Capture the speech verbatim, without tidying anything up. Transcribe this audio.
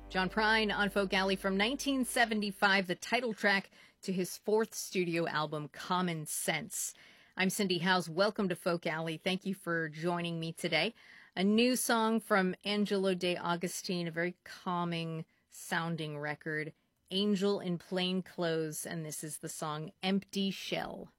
John Prine on Folk Alley from nineteen seventy-five, the title track to his fourth studio album, Common Sense. I'm Cindy Howes. Welcome to Folk Alley. Thank you for joining me today. A new song from Angelo De Agostini, a very calming sounding record, Angel in Plain Clothes, and this is the song Empty Shell.